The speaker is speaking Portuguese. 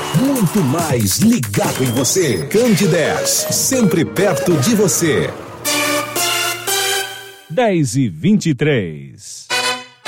Muito mais ligado em você. Candidez, sempre perto de você. 10h23.